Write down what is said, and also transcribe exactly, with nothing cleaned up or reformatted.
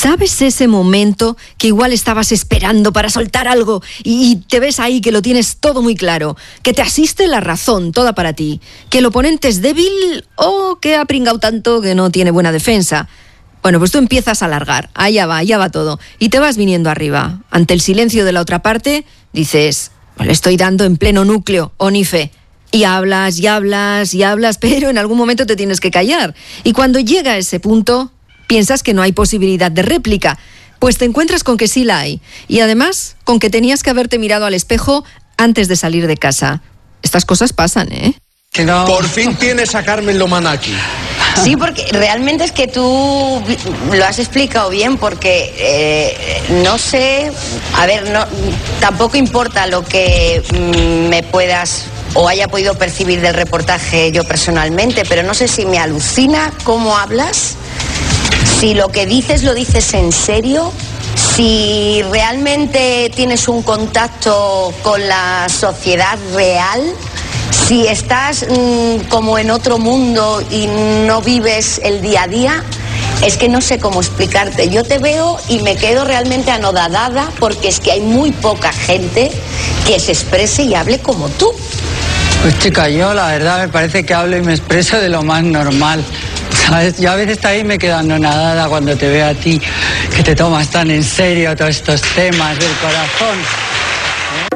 ¿Sabes ese momento que igual estabas esperando para soltar algo y, y te ves ahí que lo tienes todo muy claro? Que te asiste la razón toda para ti. Que el oponente es débil o que ha pringado tanto que no tiene buena defensa. Bueno, pues tú empiezas a alargar. Allá va, allá va todo. Y te vas viniendo arriba. Ante el silencio de la otra parte, dices, pues le estoy dando en pleno núcleo, o ni fe. Y hablas, y hablas, y hablas, pero en algún momento te tienes que callar. Y cuando llega a ese punto, piensas que no hay posibilidad de réplica, pues te encuentras con que sí la hay. Y además, con que tenías que haberte mirado al espejo antes de salir de casa. Estas cosas pasan, ¿eh? Que no. Por fin tienes a Carmen Lomana aquí. Sí, porque realmente es que tú lo has explicado bien, porque eh, no sé, a ver, no, tampoco importa lo que mm, me puedas o haya podido percibir del reportaje yo personalmente, pero no sé si me alucina cómo hablas, si lo que dices lo dices en serio, si realmente tienes un contacto con la sociedad real, si estás mmm, como en otro mundo y no vives el día a día. Es que no sé cómo explicarte. Yo te veo y me quedo realmente anodadada, porque es que hay muy poca gente que se exprese y hable como tú. Pues chica, yo la verdad me parece que hablo y me expreso de lo más normal. ¿Sabes? Yo a veces también me quedo anonadada cuando te veo a ti, que te tomas tan en serio todos estos temas del corazón.